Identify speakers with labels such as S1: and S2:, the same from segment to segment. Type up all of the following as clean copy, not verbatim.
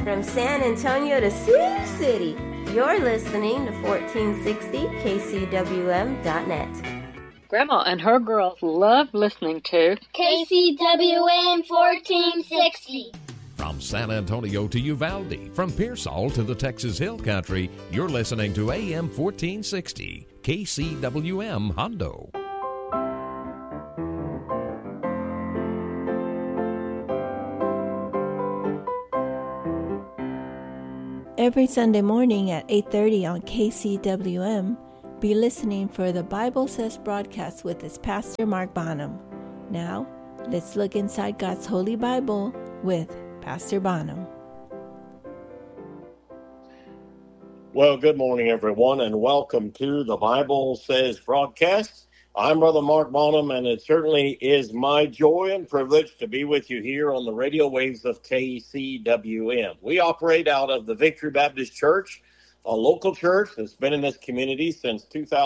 S1: From San Antonio to Sioux City, you're listening to 1460kcwm.net.
S2: Grandma and her girls love listening to
S3: KCWM 1460.
S4: From San Antonio to Uvalde, from Pearsall to the Texas Hill Country, you're listening to AM 1460, KCWM Hondo.
S5: Every Sunday morning at 8:30 on KCWM, be listening for the Bible Says broadcast with its Pastor Mark Bonham. Now, let's look inside God's Holy Bible with Pastor Bonham.
S6: Well, good morning, everyone, and welcome to the Bible Says broadcast. I'm Brother Mark Bonham, and it certainly is my joy and privilege to be with you here on the radio waves of KCWM. We operate out of the Victory Baptist Church, a local church that's been in this community since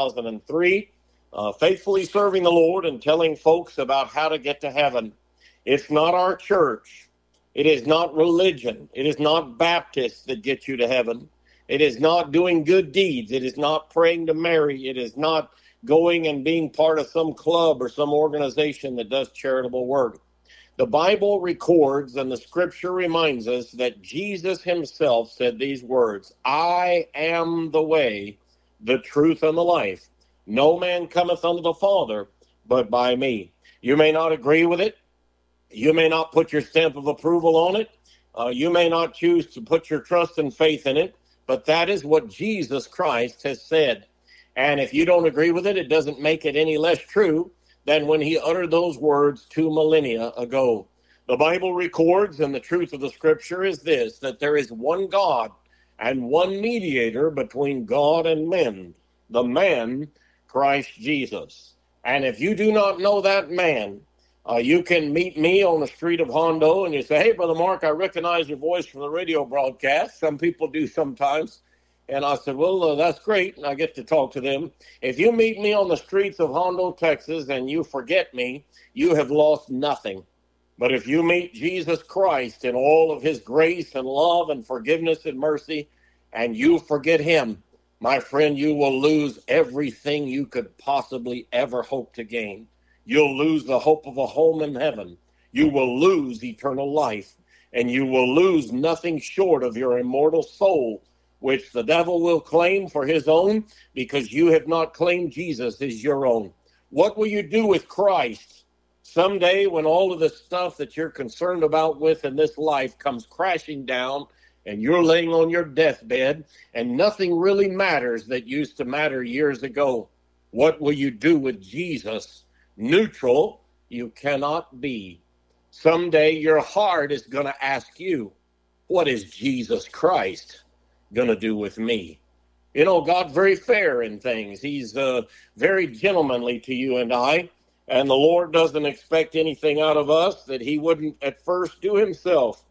S6: 2003, faithfully serving the Lord and telling folks about how to get to heaven. It's not our church. It is not religion. It is not Baptists that get you to heaven. It is not doing good deeds. It is not praying to Mary. It is not going and being part of some club or some organization that does charitable work. The Bible records and the scripture reminds us that Jesus himself said these words, "I am the way, the truth, and the life. No man cometh unto the Father but by me." You may not agree with it. You may not put your stamp of approval on it. You may not choose to put your trust and faith in it, but that is what Jesus Christ has said. And if you don't agree with it, it doesn't make it any less true than when he uttered those words 2 millennia ago. The Bible records, and the truth of the scripture is this, that there is one God and one mediator between God and men, the man, Christ Jesus. And if you do not know that man, you can meet me on the street of Hondo and you say, "Hey, Brother Mark, I recognize your voice from the radio broadcast." Some people do sometimes. And I said, well, that's great. And I get to talk to them. If you meet me on the streets of Hondo, Texas, and you forget me, you have lost nothing. But if you meet Jesus Christ in all of his grace and love and forgiveness and mercy, and you forget him, my friend, you will lose everything you could possibly ever hope to gain. You'll lose the hope of a home in heaven. You will lose eternal life. And you will lose nothing short of your immortal soul, which the devil will claim for his own because you have not claimed Jesus as your own. What will you do with Christ someday when all of the stuff that you're concerned about with in this life comes crashing down and you're laying on your deathbed and nothing really matters that used to matter years ago? What will you do with Jesus? Neutral you cannot be. Someday your heart is going to ask you, what is Jesus Christ going to do with me? You know, God's very fair in things. He's very gentlemanly to you and I, and the Lord doesn't expect anything out of us that he wouldn't at first do himself.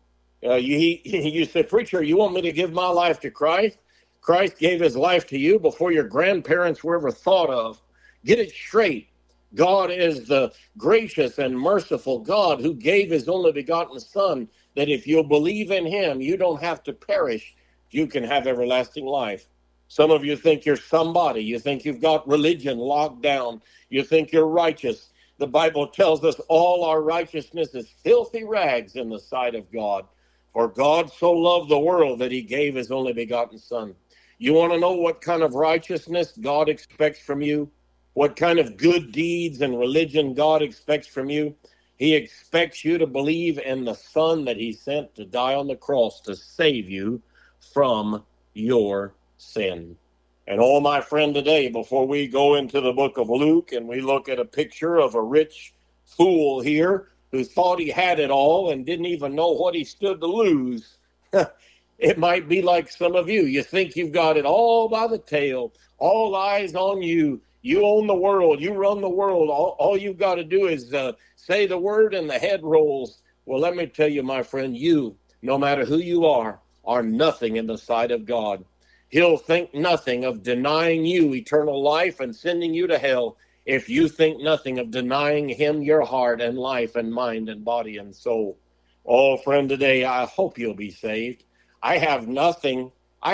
S6: You said, "Preacher, you want me to give my life to Christ?" Christ gave his life to you before your grandparents were ever thought of. Get it straight. God is the gracious and merciful God who gave his only begotten Son, that if you'll believe in him, you don't have to perish. You can have everlasting life. Some of you think you're somebody. You think you've got religion locked down. You think you're righteous. The Bible tells us all our righteousness is filthy rags in the sight of God. For God so loved the world that he gave his only begotten Son. You want to know what kind of righteousness God expects from you? What kind of good deeds and religion God expects from you? He expects you to believe in the Son that he sent to die on the cross to save you from your sin. And oh, my friend, today, before we go into the book of Luke and we look at a picture of a rich fool here who thought he had it all and didn't even know what he stood to lose, it might be like some of you. You think you've got it all by the tail, all eyes on you. You own the world. You run the world. All you've got to do is say the word and the head rolls. Well, let me tell you, my friend, you, no matter who you are nothing in the sight of God. He'll think nothing of denying you eternal life and sending you to hell if you think nothing of denying him your heart and life and mind and body and soul. Oh, friend, today I hope you'll be saved. I have nothing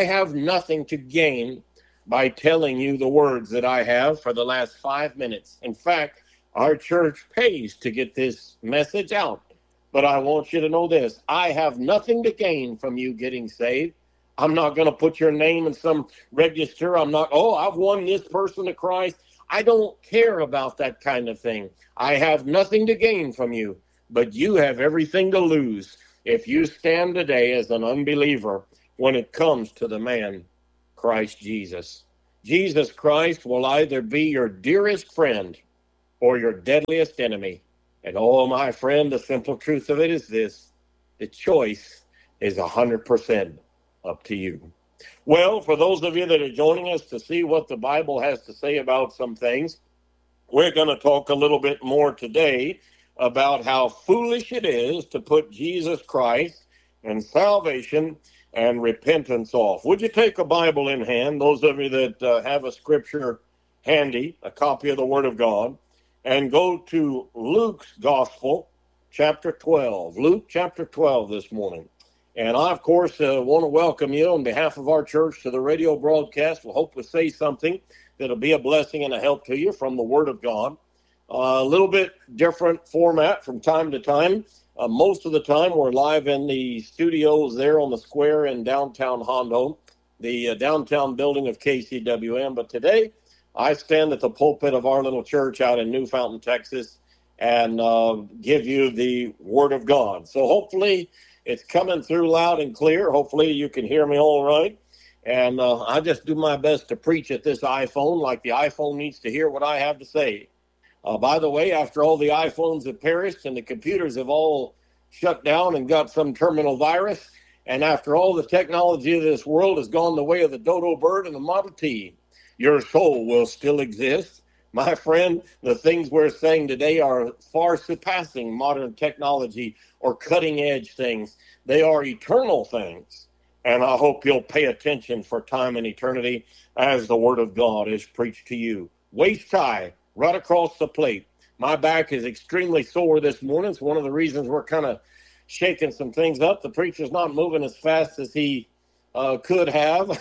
S6: to gain by telling you the words that I have for the last 5 minutes. In fact, our church pays to get this message out. But I want you to know this. I have nothing to gain from you getting saved. I'm not going to put your name in some register. I'm not, I've won this person to Christ. I don't care about that kind of thing. I have nothing to gain from you, but you have everything to lose if you stand today as an unbeliever when it comes to the man, Christ Jesus. Jesus Christ will either be your dearest friend or your deadliest enemy. And my friend, the simple truth of it is this: the choice is 100% up to you. Well, for those of you that are joining us to see what the Bible has to say about some things, we're going to talk a little bit more today about how foolish it is to put Jesus Christ and salvation and repentance off. Would you take a Bible in hand, those of you that have a scripture handy, a copy of the Word of God, and go to Luke's Gospel, chapter 12. Luke chapter 12 this morning. And I, of course, want to welcome you on behalf of our church to the radio broadcast. We'll hope to say something that'll be a blessing and a help to you from the Word of God. A little bit different format from time to time. Most of the time, we're live in the studios there on the square in downtown Hondo, the downtown building of KCWM. But today, I stand at the pulpit of our little church out in New Fountain, Texas, and give you the Word of God. So hopefully it's coming through loud and clear. Hopefully you can hear me all right. And I just do my best to preach at this iPhone like the iPhone needs to hear what I have to say. By the way, after all the iPhones have perished and the computers have all shut down and got some terminal virus, and after all the technology of this world has gone the way of the dodo bird and the Model T, your soul will still exist. My friend, the things we're saying today are far surpassing modern technology or cutting-edge things. They are eternal things. And I hope you'll pay attention for time and eternity as the Word of God is preached to you. Waist high, right across the plate. My back is extremely sore this morning. It's one of the reasons we're kind of shaking some things up. The preacher's not moving as fast as he could have.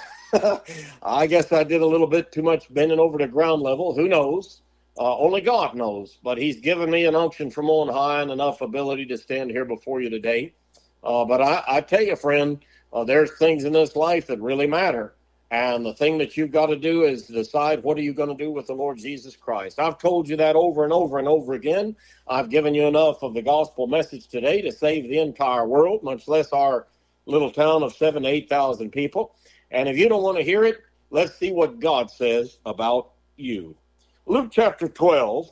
S6: I guess I did a little bit too much bending over to ground level. Who knows? Only God knows. But he's given me an unction from on high and enough ability to stand here before you today. But I tell you, friend, there's things in this life that really matter. And the thing that you've got to do is decide, what are you going to do with the Lord Jesus Christ? I've told you that over and over and over again. I've given you enough of the gospel message today to save the entire world, much less our little town of 7,000 to 8,000 people. And if you don't want to hear it, let's see what God says about you. Luke chapter 12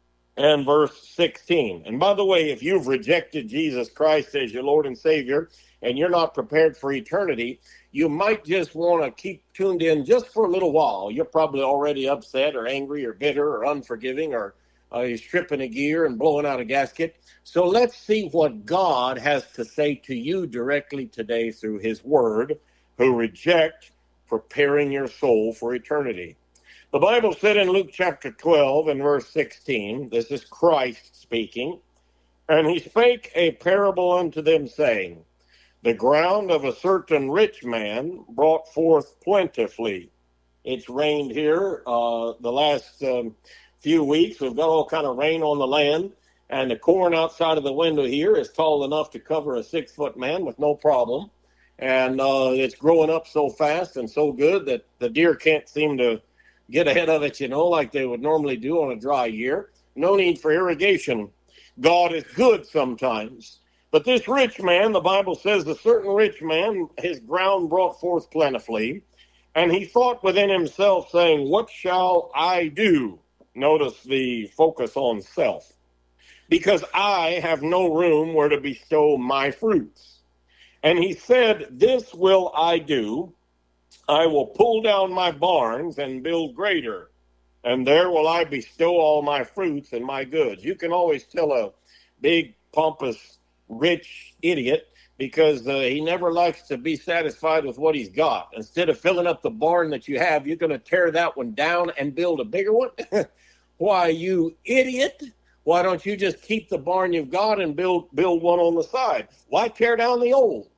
S6: and verse 16. And by the way, if you've rejected Jesus Christ as your Lord and Savior and you're not prepared for eternity, you might just want to keep tuned in just for a little while. You're probably already upset or angry or bitter or unforgiving, or you're stripping a gear and blowing out a gasket. So let's see what God has to say to you directly today through his word, who reject preparing your soul for eternity. The Bible said in Luke chapter 12 and verse 16, this is Christ speaking, and he spake a parable unto them, saying, the ground of a certain rich man brought forth plentifully. It's rained here the last few weeks. We've got all kind of rain on the land, and the corn outside of the window here is tall enough to cover a 6-foot man with no problem. And it's growing up so fast and so good that the deer can't seem to get ahead of it, like they would normally do on a dry year. No need for irrigation. God is good sometimes. But this rich man, the Bible says, the certain rich man, his ground brought forth plentifully, and he thought within himself, saying, what shall I do? Notice the focus on self. Because I have no room where to bestow my fruits. And he said, this will I do. I will pull down my barns and build greater, and there will I bestow all my fruits and my goods. You can always tell a big, pompous, rich idiot because he never likes to be satisfied with what he's got. Instead of filling up the barn that you have, you're going to tear that one down and build a bigger one. Why, you idiot? Why don't you just keep the barn you've got and build one on the side? Why tear down the old?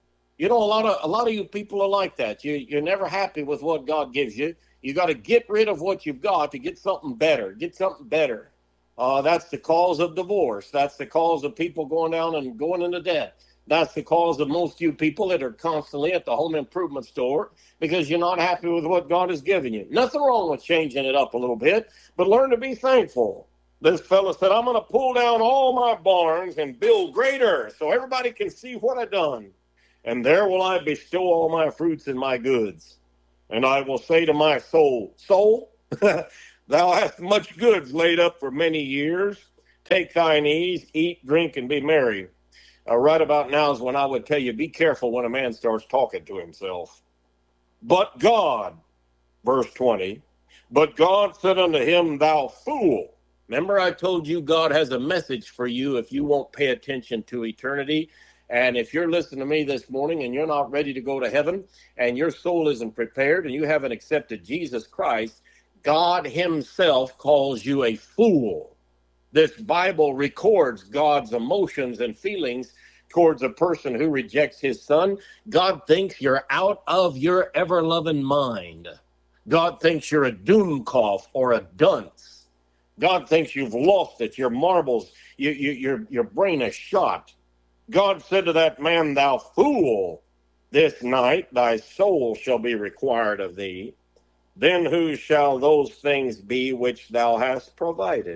S6: You know, a lot of you people are like that. You're never happy with what God gives you. You got to get rid of what you've got to get something better. Get something better. That's the cause of divorce. That's the cause of people going down and going into debt. That's the cause of most of you people that are constantly at the home improvement store because you're not happy with what God has given you. Nothing wrong with changing it up a little bit, but learn to be thankful. This fella said, I'm going to pull down all my barns and build greater so everybody can see what I've done. And there will I bestow all my fruits and my goods. And I will say to my soul, Soul, thou hast much goods laid up for many years. Take thine ease, eat, drink, and be merry. Right about now is when I would tell you, be careful when a man starts talking to himself. But God, verse 20, but God said unto him, thou fool. Remember I told you God has a message for you if you won't pay attention to eternity. And if you're listening to me this morning and you're not ready to go to heaven and your soul isn't prepared and you haven't accepted Jesus Christ, God himself calls you a fool. This Bible records God's emotions and feelings towards a person who rejects his son. God thinks you're out of your ever-loving mind. God thinks you're a doomcough or a dunce. God thinks you've lost it. Your marbles, your brain is shot. God said to that man, thou fool, this night thy soul shall be required of thee. Then whose shall those things be which thou hast provided?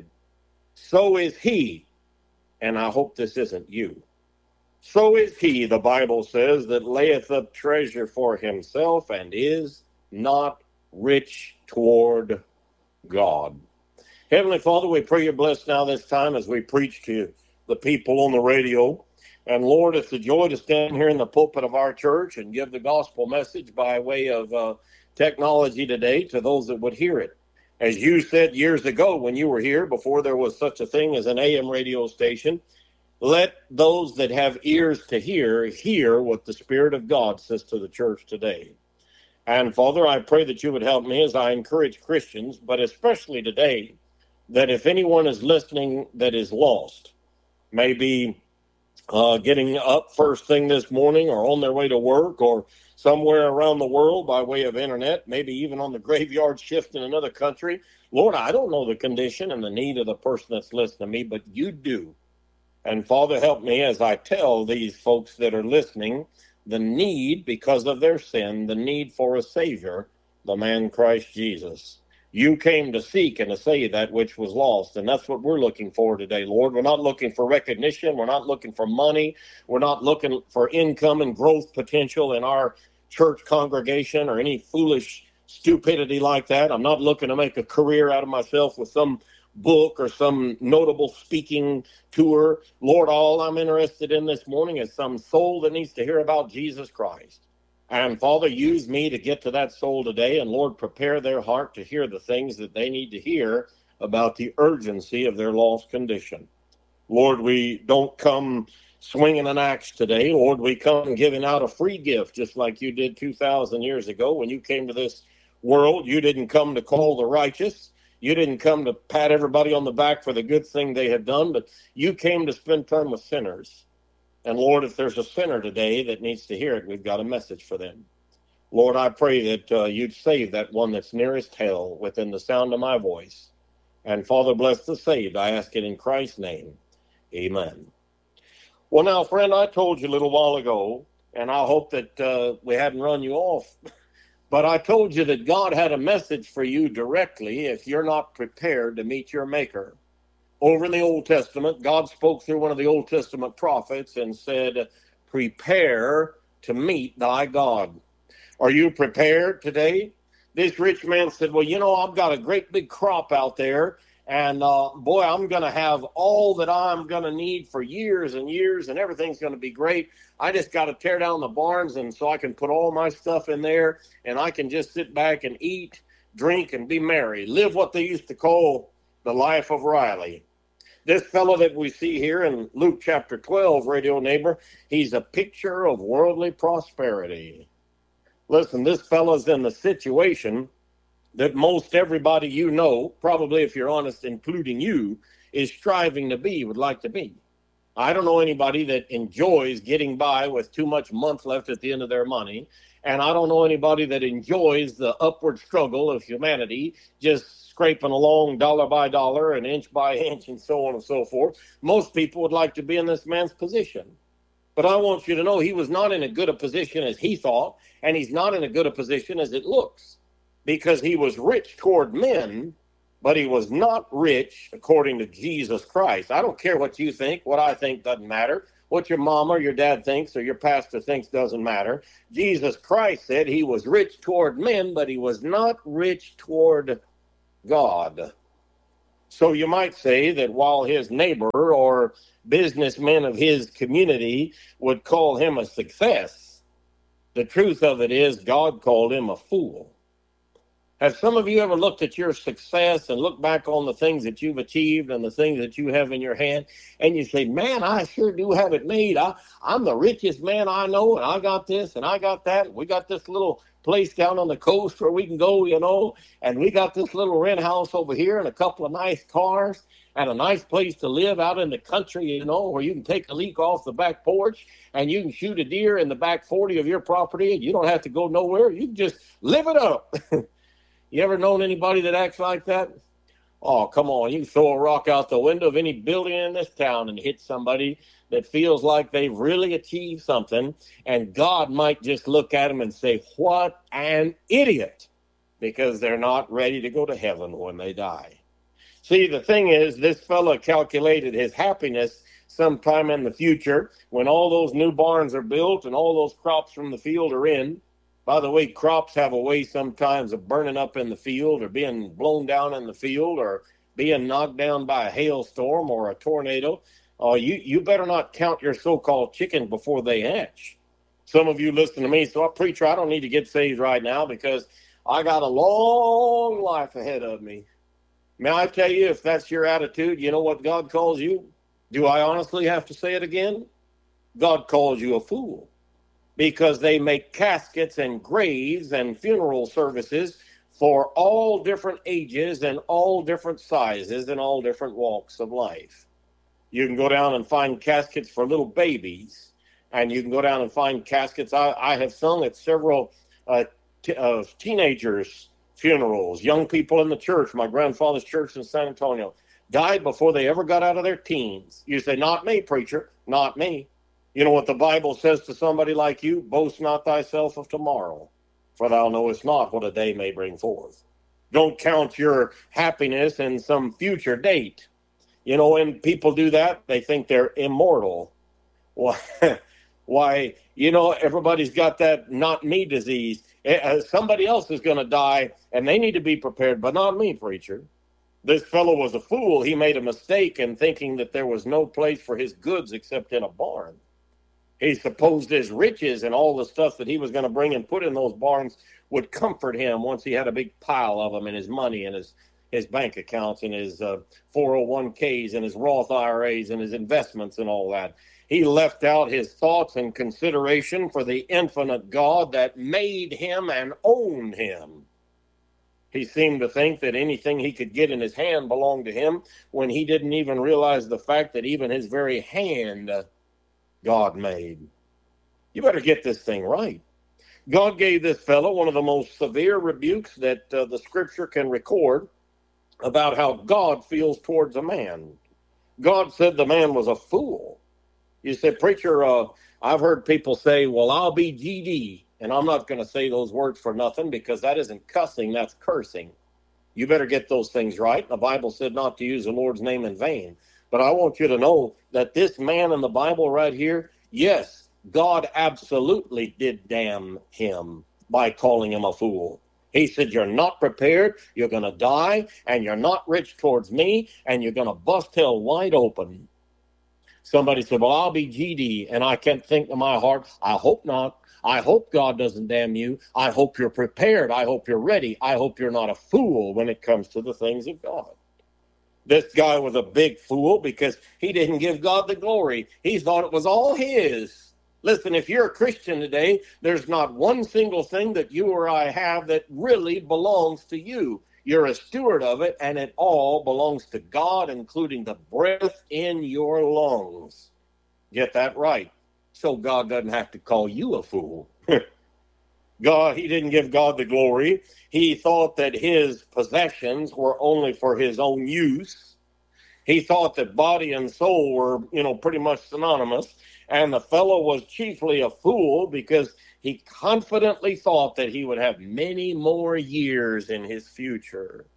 S6: So is he, and I hope this isn't you. So is he, the Bible says, that layeth up treasure for himself and is not rich toward God. Heavenly Father, we pray you're blessed now this time as we preach to the people on the radio. And Lord, it's a joy to stand here in the pulpit of our church and give the gospel message by way of technology today to those that would hear it. As you said years ago when you were here, before there was such a thing as an AM radio station, let those that have ears to hear what the Spirit of God says to the church today. And Father, I pray that you would help me as I encourage Christians, but especially today, that if anyone is listening that is lost, maybe getting up first thing this morning or on their way to work or somewhere around the world by way of internet, maybe even on the graveyard shift in another country. Lord, I don't know the condition and the need of the person that's listening to me, but you do. And Father, help me as I tell these folks that are listening the need, because of their sin, the need for a Savior, the man Christ Jesus. You came to seek and to save that which was lost, and that's what we're looking for today, Lord. We're not looking for recognition. We're not looking for money. We're not looking for income and growth potential in our church congregation or any foolish stupidity like that. I'm not looking to make a career out of myself with some book or some notable speaking tour. Lord, all I'm interested in this morning is some soul that needs to hear about Jesus Christ. And Father, use me to get to that soul today. And Lord, prepare their heart to hear the things that they need to hear about the urgency of their lost condition. Lord, we don't come swinging an axe today. Lord, we come giving out a free gift, just like you did 2,000 years ago. When you came to this world, you didn't come to call the righteous. You didn't come to pat everybody on the back for the good thing they had done, but you came to spend time with sinners. And Lord, if there's a sinner today that needs to hear it, we've got a message for them. Lord, I pray that you'd save that one that's nearest hell within the sound of my voice. And Father, bless the saved. I ask it in Christ's name. Amen. Well, now, friend, I told you a little while ago, and I hope that we hadn't run you off, but I told you that God had a message for you directly if you're not prepared to meet your Maker. Over in the Old Testament, God spoke through one of the Old Testament prophets and said, prepare to meet thy God. Are you prepared today? This rich man said, well, you know, I've got a great big crop out there, and boy, I'm going to have all that I'm going to need for years and years, and everything's going to be great. I just got to tear down the barns, and so I can put all my stuff in there, and I can just sit back and eat, drink, and be merry. Live what they used to call the life of Riley. This fellow that we see here in Luke chapter 12, radio neighbor, he's a picture of worldly prosperity. Listen, this fellow's in the situation that most everybody you know, probably if you're honest, including you, is striving to be, would like to be. I don't know anybody that enjoys getting by with too much month left at the end of their money. And I don't know anybody that enjoys the upward struggle of humanity, just scraping along dollar by dollar and inch by inch and so on and so forth. Most people would like to be in this man's position. But I want you to know he was not in as good a position as he thought, and he's not in as good a position as it looks, because he was rich toward men, but he was not rich according to Jesus Christ. I don't care what you think. What I think doesn't matter. What your mama or your dad thinks or your pastor thinks doesn't matter. Jesus Christ said he was rich toward men, but he was not rich toward God. So you might say that while his neighbor or businessmen of his community would call him a success, the truth of it is God called him a fool. Have some of you ever looked at your success and looked back on the things that you've achieved and the things that you have in your hand, and you say, man, I sure do have it made. I'm the richest man I know, and I got this and I got that. We got this little place down on the coast where we can go, and we got this little rent house over here and a couple of nice cars and a nice place to live out in the country, where you can take a leak off the back porch and you can shoot a deer in the back 40 of your property and you don't have to go nowhere. You can just live it up. You ever known anybody that acts like that? Oh, come on. You can throw a rock out the window of any building in this town and hit somebody that feels like they've really achieved something, and God might just look at them and say, what an idiot, because they're not ready to go to heaven when they die. See, the thing is, this fellow calculated his happiness sometime in the future when all those new barns are built and all those crops from the field are in. By the way, crops have a way sometimes of burning up in the field or being blown down in the field or being knocked down by a hailstorm or a tornado. You better not count your so-called chickens before they hatch. Some of you listen to me, so preacher, I don't need to get saved right now because I got a long life ahead of me. May I tell you, if that's your attitude, you know what God calls you? Do I honestly have to say it again? God calls you a fool. Because they make caskets and graves and funeral services for all different ages and all different sizes and all different walks of life. You can go down and find caskets for little babies, and you can go down and find caskets. I have sung at several teenagers' funerals, young people in the church. My grandfather's church in San Antonio died before they ever got out of their teens. You say, not me, preacher, not me. You know what the Bible says to somebody like you? Boast not thyself of tomorrow, for thou knowest not what a day may bring forth. Don't count your happiness in some future date. When people do that, they think they're immortal. Why, everybody's got that not me disease. Somebody else is going to die, and they need to be prepared, but not me, preacher. This fellow was a fool. He made a mistake in thinking that there was no place for his goods except in a barn. He supposed his riches and all the stuff that he was going to bring and put in those barns would comfort him once he had a big pile of them in his money and his bank accounts and his 401ks and his Roth IRAs and his investments and all that. He left out his thoughts and consideration for the infinite God that made him and owned him. He seemed to think that anything he could get in his hand belonged to him when he didn't even realize the fact that even his very hand God made. You better get this thing right. God gave this fellow one of the most severe rebukes that the scripture can record about how God feels towards a man. God said the man was a fool. You said, preacher, I've heard people say, well, I'll be GD. And I'm not going to say those words for nothing because that isn't cussing, that's cursing. You better get those things right. The Bible said not to use the Lord's name in vain. But I want you to know that this man in the Bible right here, yes, God absolutely did damn him by calling him a fool. He said, you're not prepared, you're going to die, and you're not rich towards me, and you're going to bust hell wide open. Somebody said, well, I'll be GD, and I can't think in my heart, I hope not. I hope God doesn't damn you. I hope you're prepared. I hope you're ready. I hope you're not a fool when it comes to the things of God. This guy was a big fool because he didn't give God the glory. He thought it was all his. Listen, if you're a Christian today, there's not one single thing that you or I have that really belongs to you. You're a steward of it, and it all belongs to God, including the breath in your lungs. Get that right. So God doesn't have to call you a fool. He didn't give God the glory. He thought that his possessions were only for his own use. He thought that body and soul were, pretty much synonymous. And the fellow was chiefly a fool because he confidently thought that he would have many more years in his future.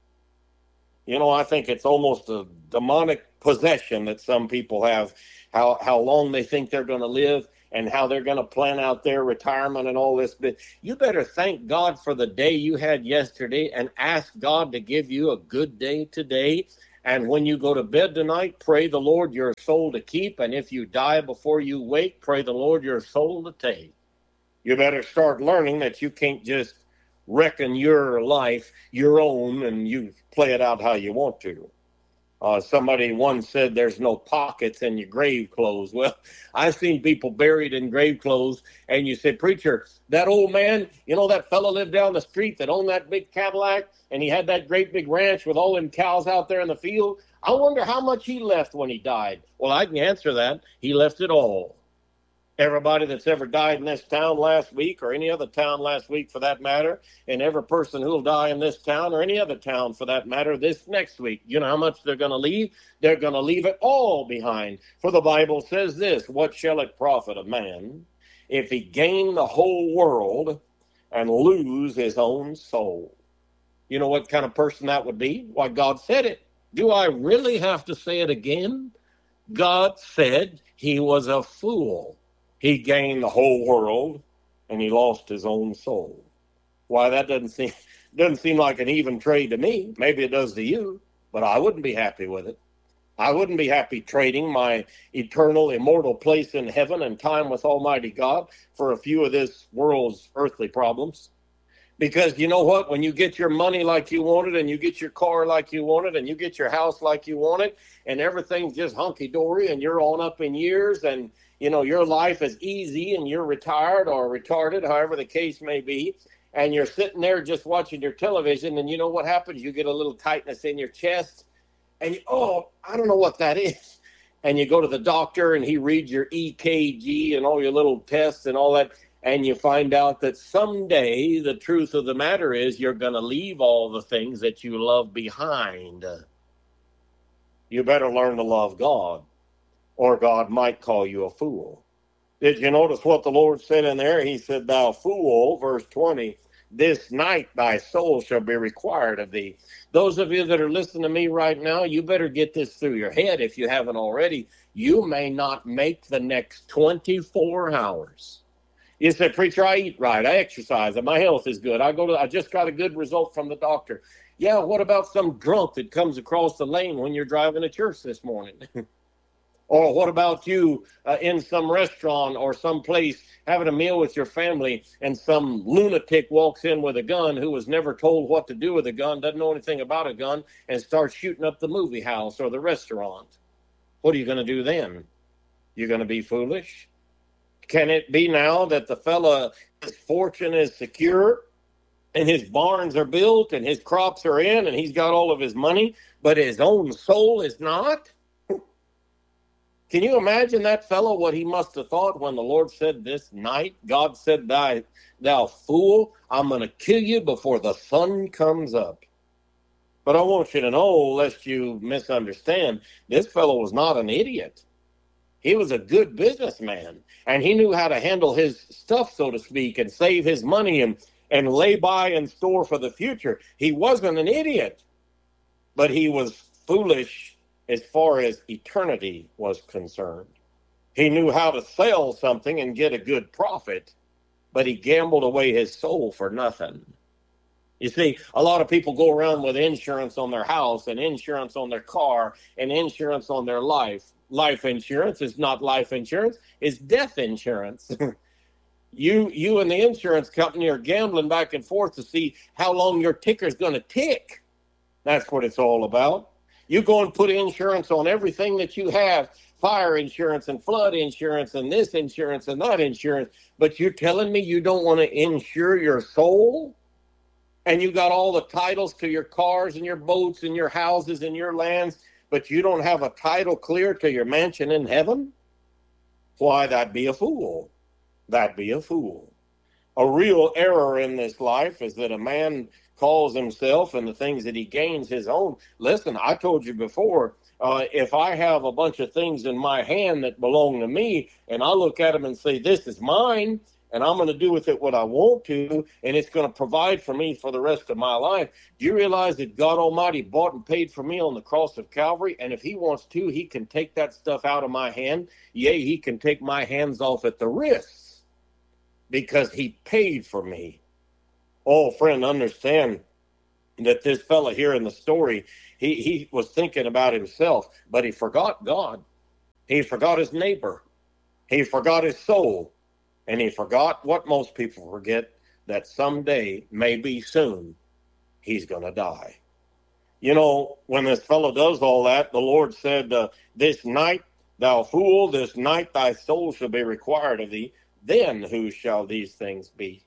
S6: I think it's almost a demonic possession that some people have, how long they think they're going to live and how they're going to plan out their retirement and all this. But you better thank God for the day you had yesterday and ask God to give you a good day today. And when you go to bed tonight, pray the Lord your soul to keep. And if you die before you wake, pray the Lord your soul to take. You better start learning that you can't just reckon your life your own and you play it out how you want to. Somebody once said there's no pockets in your grave clothes. Well, I've seen people buried in grave clothes, and you say, preacher, that old man, that fellow lived down the street that owned that big Cadillac, and he had that great big ranch with all them cows out there in the field. I wonder how much he left when he died. Well, I can answer that. He left it all. Everybody that's ever died in this town last week or any other town last week for that matter, and every person who will die in this town or any other town for that matter this next week, you know how much they're going to leave? They're going to leave it all behind. For the Bible says this, what shall it profit a man if he gain the whole world and lose his own soul? You know what kind of person that would be? Why, God said it. Do I really have to say it again? God said he was a fool. He gained the whole world, and he lost his own soul. Why, that doesn't seem like an even trade to me. Maybe it does to you, but I wouldn't be happy with it. I wouldn't be happy trading my eternal, immortal place in heaven and time with Almighty God for a few of this world's earthly problems. Because you know what? When you get your money like you want it, and you get your car like you want it, and you get your house like you want it, and everything's just hunky-dory, and you're on up in years, and your life is easy and you're retired or retarded, however the case may be, and you're sitting there just watching your television, and you know what happens? You get a little tightness in your chest, and I don't know what that is. And you go to the doctor, and he reads your EKG and all your little tests and all that, and you find out that someday the truth of the matter is you're going to leave all the things that you love behind. You better learn to love God, or God might call you a fool. Did you notice what the Lord said in there? He said, thou fool, verse 20, this night thy soul shall be required of thee. Those of you that are listening to me right now, you better get this through your head if you haven't already. You may not make the next 24 hours. You say, preacher, I eat right, I exercise, and my health is good. I just got a good result from the doctor. Yeah, what about some drunk that comes across the lane when you're driving to church this morning? Or what about you in some restaurant or some place having a meal with your family, and some lunatic walks in with a gun who was never told what to do with a gun, doesn't know anything about a gun, and starts shooting up the movie house or the restaurant? What are you going to do then? You're going to be foolish? Can it be now that the fella, his fortune is secure and his barns are built and his crops are in and he's got all of his money, but his own soul is not? Can you imagine that fellow, what he must have thought when the Lord said this night, God said, thou fool, I'm going to kill you before the sun comes up. But I want you to know, lest you misunderstand, this fellow was not an idiot. He was a good businessman, and he knew how to handle his stuff, so to speak, and save his money and lay by and store for the future. He wasn't an idiot, but he was foolish as far as eternity was concerned. He knew how to sell something and get a good profit, but he gambled away his soul for nothing. You see, a lot of people go around with insurance on their house and insurance on their car and insurance on their life. Life insurance is not life insurance, it's death insurance. You and the insurance company are gambling back and forth to see how long your ticker's going to tick. That's what it's all about. You go and put insurance on everything that you have, fire insurance and flood insurance and this insurance and that insurance, but you're telling me you don't want to insure your soul? And you got all the titles to your cars and your boats and your houses and your lands, but you don't have a title clear to your mansion in heaven? Why, that'd be a fool. That'd be a fool. A real error in this life is that a man calls himself and the things that he gains his own. Listen, I told you before, if I have a bunch of things in my hand that belong to me, and I look at them and say, this is mine, and I'm going to do with it what I want to, and it's going to provide for me for the rest of my life. Do you realize that God Almighty bought and paid for me on the cross of Calvary? And if he wants to, he can take that stuff out of my hand. Yea, he can take my hands off at the wrists because he paid for me. Oh, friend, understand that this fella here in the story, he was thinking about himself, but he forgot God. He forgot his neighbor. He forgot his soul. And he forgot what most people forget, that someday, maybe soon, he's going to die. You know, when this fellow does all that, the Lord said, this night, thou fool, this night thy soul shall be required of thee. Then who shall these things be?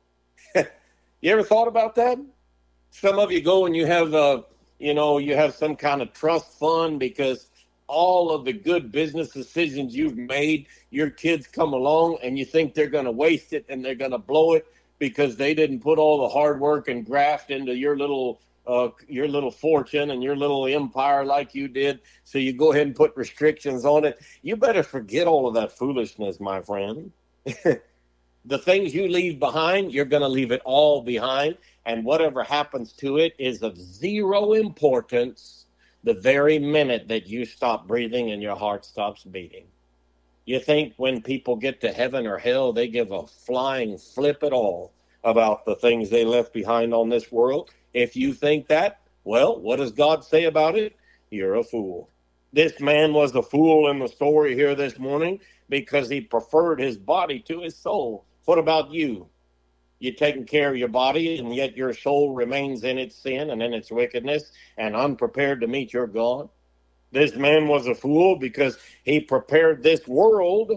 S6: You ever thought about that? Some of you go and you have, you have some kind of trust fund because all of the good business decisions you've made, your kids come along and you think they're going to waste it and they're going to blow it because they didn't put all the hard work and graft into your little fortune and your little empire like you did. So you go ahead and put restrictions on it. You better forget all of that foolishness, my friend. The things you leave behind, you're going to leave it all behind. And whatever happens to it is of zero importance the very minute that you stop breathing and your heart stops beating. You think when people get to heaven or hell, they give a flying flip at all about the things they left behind on this world? If you think that, well, what does God say about it? You're a fool. This man was a fool in the story here this morning because he preferred his body to his soul. What about you? You're taking care of your body, and yet your soul remains in its sin and in its wickedness and unprepared to meet your God. This man was a fool because he prepared this world,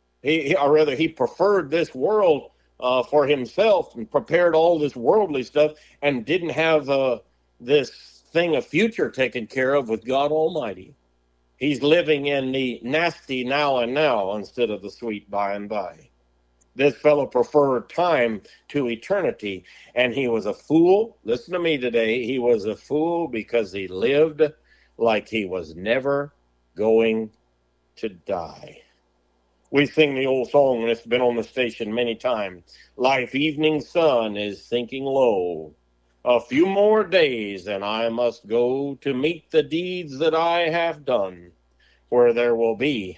S6: he preferred this world for himself and prepared all this worldly stuff and didn't have this thing of future taken care of with God Almighty. He's living in the nasty now and now instead of the sweet by and by. This fellow preferred time to eternity, and he was a fool. Listen to me today. He was a fool because he lived like he was never going to die. We sing the old song, and it's been on the station many times. Life evening sun is sinking low. A few more days, and I must go to meet the deeds that I have done, where there will be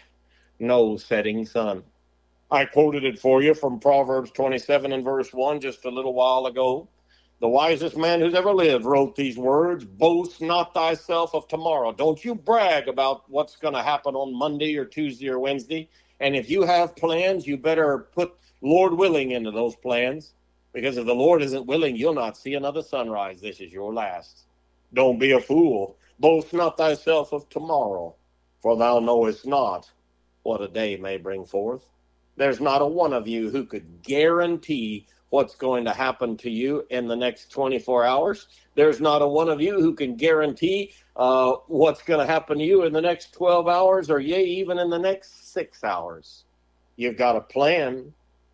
S6: no setting sun. I quoted it for you from Proverbs 27 and verse 1 just a little while ago. The wisest man who's ever lived wrote these words, boast not thyself of tomorrow. Don't you brag about what's going to happen on Monday or Tuesday or Wednesday. And if you have plans, you better put Lord willing into those plans, because if the Lord isn't willing, you'll not see another sunrise. This is your last. Don't be a fool. Boast not thyself of tomorrow, for thou knowest not what a day may bring forth. There's not a one of you who could guarantee what's going to happen to you in the next 24 hours. There's not a one of you who can guarantee what's going to happen to you in the next 12 hours or yea, even in the next 6 hours. You've got a plan.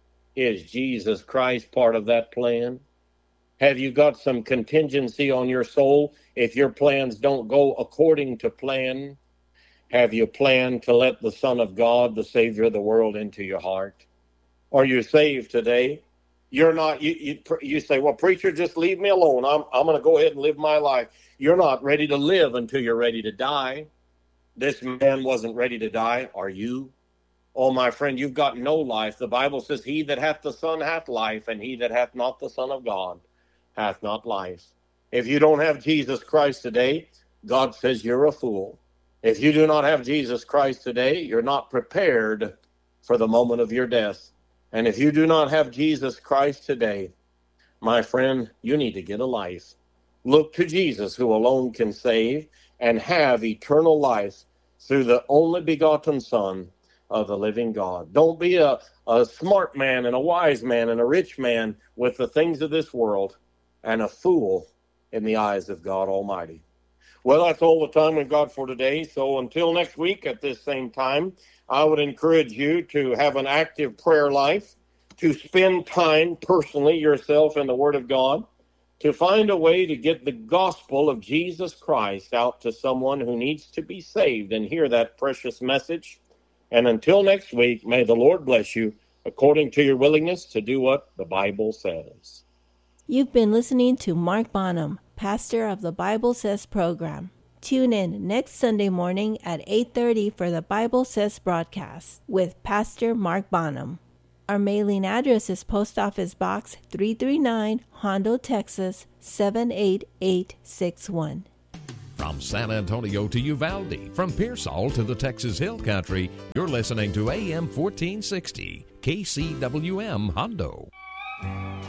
S6: Is Jesus Christ part of that plan? Have you got some contingency on your soul if your plans don't go according to plan? Have you planned to let the Son of God, the Savior of the world, into your heart? Are you saved today? You're not. You say, well, preacher, just leave me alone. I'm going to go ahead and live my life. You're not ready to live until you're ready to die. This man wasn't ready to die. Are you? Oh, my friend, you've got no life. The Bible says, he that hath the Son hath life, and he that hath not the Son of God hath not life. If you don't have Jesus Christ today, God says you're a fool. If you do not have Jesus Christ today, you're not prepared for the moment of your death. And if you do not have Jesus Christ today, my friend, you need to get a life. Look to Jesus, who alone can save and have eternal life through the only begotten Son of the living God. Don't be a smart man and a wise man and a rich man with the things of this world and a fool in the eyes of God Almighty. Well, that's all the time we've got for today. So until next week at this same time, I would encourage you to have an active prayer life, to spend time personally yourself in the Word of God, to find a way to get the gospel of Jesus Christ out to someone who needs to be saved and hear that precious message. And until next week, may the Lord bless you according to your willingness to do what the Bible says.
S5: You've been listening to Mark Bonham, pastor of the Bible Says program. Tune in next Sunday morning at 8:30 for the Bible Says broadcast with Pastor Mark Bonham. Our mailing address is Post Office Box 339, Hondo, Texas 78861.
S4: From San Antonio to Uvalde, from Pearsall to the Texas Hill Country, you're listening to AM 1460, KCWM Hondo.